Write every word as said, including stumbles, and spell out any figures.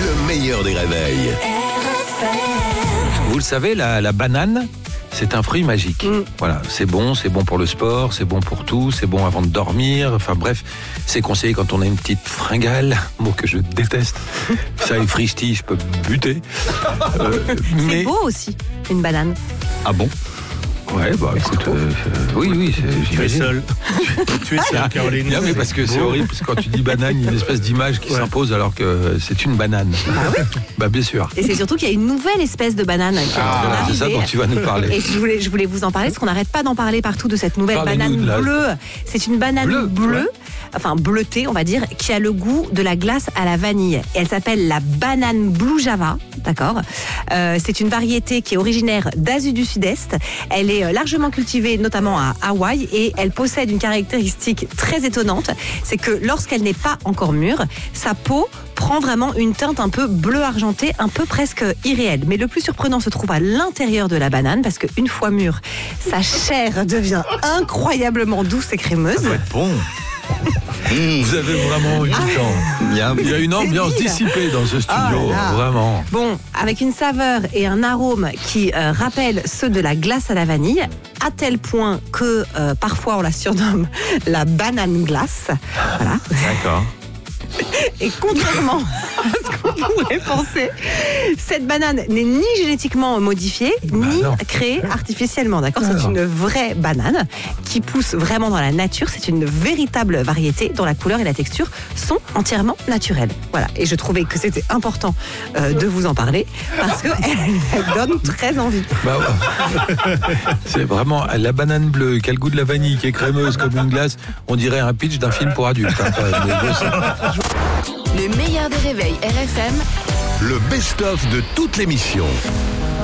le meilleur des réveils. Vous le savez, la, la banane, c'est un fruit magique. Mm. Voilà, c'est bon, c'est bon pour le sport, c'est bon pour tout, c'est bon avant de dormir. Enfin bref, c'est conseillé quand on a une petite fringale, mot que je déteste. Ça et frichti, je peux buter. Euh, c'est mais... beau aussi, une banane. Ah bon? Ouais, bah écoute, euh, euh, oui, oui, c'est, tu es seul. Tu es seul, Caroline. Non, mais parce que c'est horrible, parce que quand tu dis banane, il y a une espèce d'image qui ouais. s'impose alors que c'est une banane. Ah oui? Bah bien sûr. Et c'est surtout qu'il y a une nouvelle espèce de banane qui ah, est c'est ça dont tu vas nous parler. Et je voulais, je voulais vous en parler, parce qu'on n'arrête pas d'en parler partout de cette nouvelle Parlez-nous banane de bleue. C'est une banane Bleu, bleue, ouais. enfin bleutée, on va dire, qui a le goût de la glace à la vanille. Et elle s'appelle la banane Blue Java, d'accord. Euh, c'est une variété qui est originaire d'Asie du Sud-Est. Elle est largement cultivée, notamment à Hawaï, et elle possède une caractéristique très étonnante, c'est que lorsqu'elle n'est pas encore mûre, sa peau prend vraiment une teinte un peu bleu argenté, un peu presque irréelle. Mais le plus surprenant se trouve à l'intérieur de la banane, parce qu'une fois mûre, sa chair devient incroyablement douce et crémeuse. Ça va être bon. Vous avez vraiment eu du temps. Il y a, il y a une ambiance dissipée dans ce studio, oh vraiment. Bon, avec une saveur et un arôme qui euh, rappellent ceux de la glace à la vanille, à tel point que euh, parfois on la surnomme la banane glace. Voilà. D'accord. Et contrairement à ce qu'on pourrait penser, cette banane n'est ni génétiquement modifiée, bah ni non. créée artificiellement. D'accord ? C'est une vraie banane qui pousse vraiment dans la nature. C'est une véritable variété dont la couleur et la texture sont entièrement naturelles. Voilà. Et je trouvais que c'était important euh, de vous en parler parce qu'elle elle donne très envie. Bah ouais. C'est vraiment la banane bleue qui a le goût de la vanille, qui est crémeuse comme une glace. On dirait un pitch d'un film pour adultes. Hein, le meilleur des réveils R F M. Le best-of de toute l'émission.